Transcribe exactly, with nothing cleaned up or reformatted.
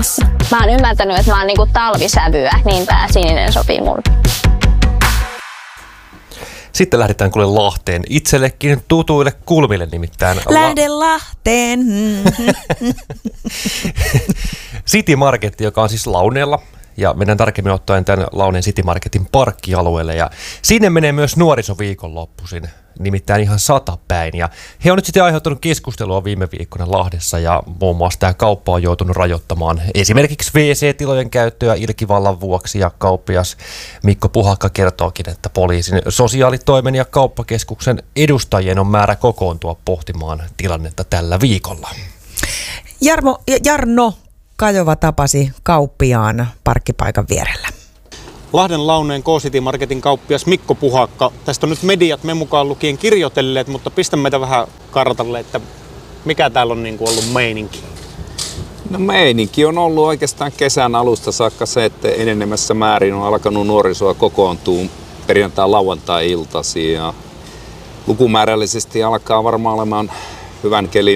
kanssa. Mä oon ymmärtänyt, että mä oon niinku talvisävyä, niin tää sininen sopii mulle. Sitten lähdetään kuule Lahteen. Itsellekin tutuille kulmille nimittäin. Lähde Lahteen. City Market, joka on siis Launeella. Ja mennään tarkemmin ottaen tämän Launeen City Marketin parkkialueelle. Ja sinne menee myös nuorisoviikonloppuisin, nimittäin ihan satapäin. Ja he on nyt sitten aiheuttanut keskustelua viime viikkona Lahdessa ja muun muassa tämä kauppa on joutunut rajoittamaan esimerkiksi W C-tilojen käyttöä ilkivallan vuoksi. Ja kauppias Mikko Puhakka kertookin, että poliisin sosiaalitoimen ja kauppakeskuksen edustajien on määrä kokoontua pohtimaan tilannetta tällä viikolla. Jarmo, Jarno Kajova tapasi kauppiaan parkkipaikan vierellä. Lahden Launeen K-City Marketin kauppias Mikko Puhakka. Tästä on nyt mediat me mukaan lukien kirjoitelleet, mutta pistä meitä vähän kartalle, että mikä täällä on niin kuin ollut meininki? No meininki on ollut oikeastaan kesän alusta saakka se, että enenemässä määrin on alkanut nuorisoa kokoontua perjantai-lauantai-iltaisin. Ja lukumäärällisesti alkaa varmaan olemaan hyvän kelin